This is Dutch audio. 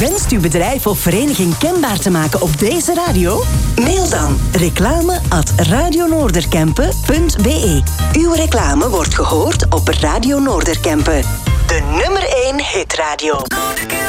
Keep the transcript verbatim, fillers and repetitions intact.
Wenst uw bedrijf of vereniging kenbaar te maken op deze radio? Mail dan reclame at radionoorderkempen punt be. Uw reclame wordt gehoord op Radio Noorderkempen. De nummer één hitradio.